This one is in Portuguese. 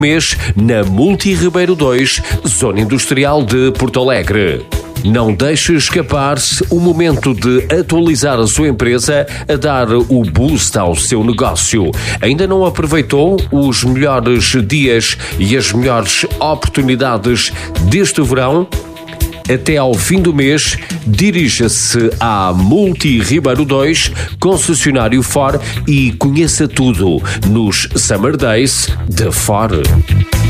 mês na Multi Ribeiro 2, Zona Industrial de Porto Alegre. Não deixe escapar-se o momento de atualizar a sua empresa, a dar o boost ao seu negócio. Ainda não aproveitou os melhores dias e as melhores oportunidades deste verão? Até ao fim do mês, dirija-se à Multi Ribeiro 2, concessionário Ford, e conheça tudo nos Summer Days da Ford.